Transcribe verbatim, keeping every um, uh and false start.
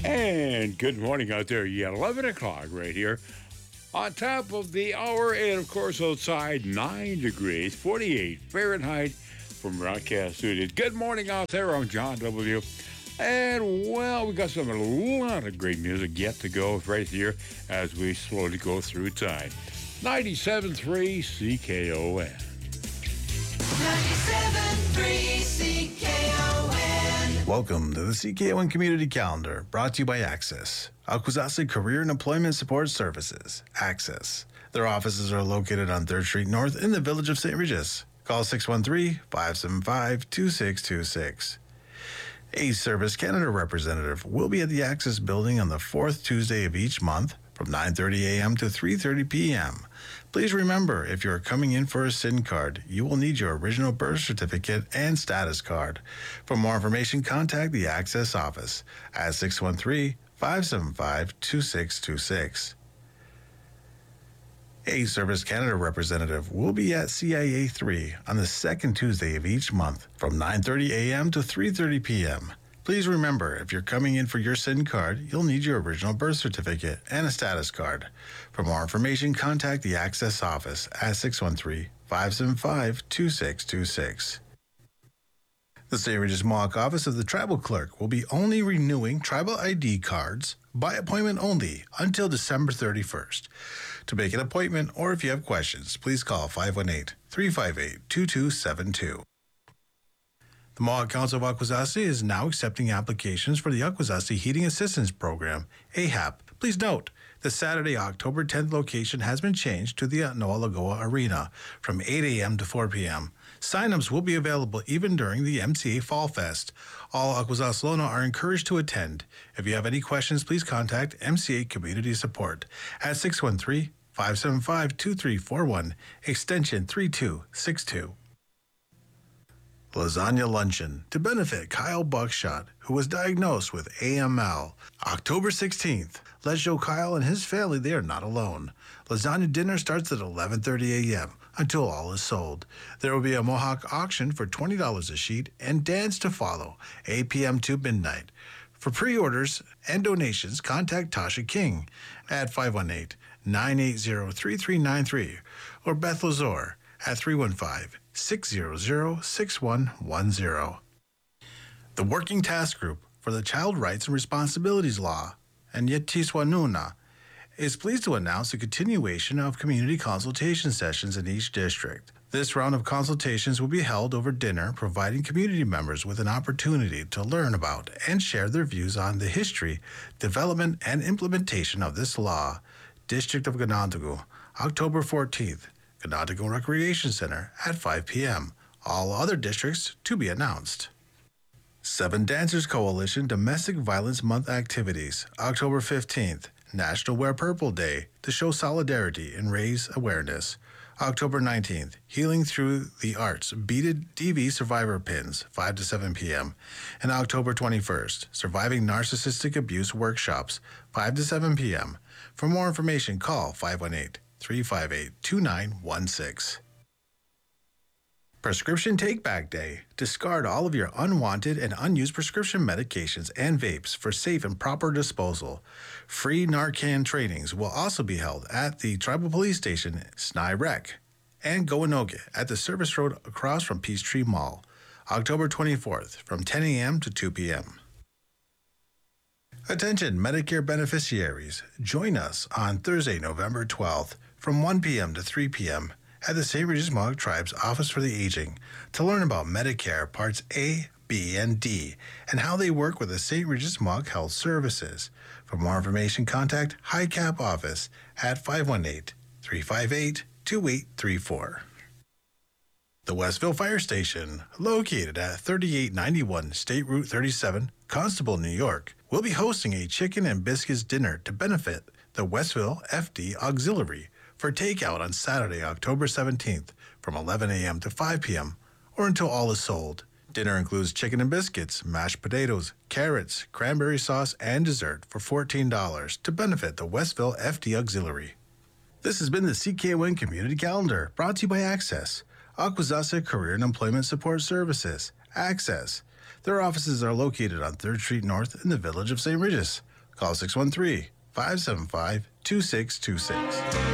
And good morning out there. Yeah, eleven o'clock right here. On top of the hour, and of course outside, nine degrees, forty-eight Fahrenheit from Broadcast Studios. Good morning out there. I'm John W. And, well, we got some a lot of great music yet to go right here as we slowly go through time. ninety-seven point three C K O N. ninety-seven point three C K O N. Welcome to the C K O N Community Calendar, brought to you by Access, Akwesasne Career and Employment Support Services, Access. Their offices are located on third Street North in the village of Saint Regis. Call six one three, five seven five, two six two six. A Service Canada representative will be at the Access building on the fourth Tuesday of each month from nine thirty a.m. to three thirty p.m. Please remember, if you are coming in for a S I N card, you will need your original birth certificate and status card. For more information, contact the Access office at six one three, five seven five, two six two six. A Service Canada representative will be at C I A three on the second Tuesday of each month from nine thirty a.m. to three thirty p.m. Please remember, if you're coming in for your S I N card, you'll need your original birth certificate and a status card. For more information, contact the Access office at six one three, five seven five, two six two six. The Saint Regis Mohawk office of the Tribal Clerk will be only renewing tribal I D cards by appointment only until December thirty-first. To make an appointment, or if you have questions, please call five one eight, three five eight, two two seven two. The Mohawk Council of Akwesasne is now accepting applications for the Akwesasne Heating Assistance Program, A H A P. Please note, the Saturday, October tenth location has been changed to the Noa Lagoa Arena from eight a.m. to four p.m. Sign-ups will be available even during the M C A Fall Fest. All Akwesasne are encouraged to attend. If you have any questions, please contact M C A Community Support at six one three, five seven five, two three four one, extension three two six two. Lasagna Luncheon to benefit Kyle Buckshot, who was diagnosed with A M L. October sixteenth. Let's show Kyle and his family they are not alone. Lasagna dinner starts at eleven thirty a.m. until all is sold. There will be a Mohawk auction for twenty dollars a sheet and dance to follow, eight p.m. to midnight. For pre-orders and donations, contact Tasha King at five one eight, nine eight zero, three three nine three or Beth Lazor at three one five, six zero zero, six one one zero. The Working Task Group for the Child Rights and Responsibilities Law, and Yetiswanuna, is pleased to announce a continuation of community consultation sessions in each district. This round of consultations will be held over dinner, providing community members with an opportunity to learn about and share their views on the history, development, and implementation of this law. District of Ganondagu, October fourteenth, Ganondagu Recreation Center at five p.m. All other districts to be announced. Seven Dancers Coalition Domestic Violence Month activities, October fifteenth, National Wear Purple Day to show solidarity and raise awareness. October nineteenth, Healing Through the Arts Beaded D V Survivor Pins, five to seven p.m. And October twenty-first, Surviving Narcissistic Abuse Workshops, five to seven p.m. For more information, call five one eight, three five eight, two nine one six. Prescription Take-Back Day. Discard all of your unwanted and unused prescription medications and vapes for safe and proper disposal. Free Narcan trainings will also be held at the Tribal Police Station, Snai Rec, and Goanoge at the service road across from Peachtree Mall, October twenty-fourth from ten a.m. to two p.m. Attention Medicare beneficiaries, join us on Thursday, November twelfth from one p.m. to three p.m. at the Saint Regis Mohawk Tribe's Office for the Aging to learn about Medicare Parts A, B, and D and how they work with the Saint Regis Mohawk Health Services. For more information, contact High Cap Office at five one eight, three five eight, two eight three four. The Westville Fire Station, located at thirty-eight ninety-one State Route thirty-seven, Constable, New York, will be hosting a chicken and biscuits dinner to benefit the Westville F D Auxiliary for takeout on Saturday, October seventeenth from eleven a.m. to five p.m. or until all is sold. Dinner includes chicken and biscuits, mashed potatoes, carrots, cranberry sauce, and dessert for fourteen dollars to benefit the Westville F D Auxiliary. This has been the C K O N Community Calendar, brought to you by Access, Akwesasne Career and Employment Support Services, Access. Their offices are located on third Street North in the village of Saint Regis. Call six one three, five seven five, two six two six.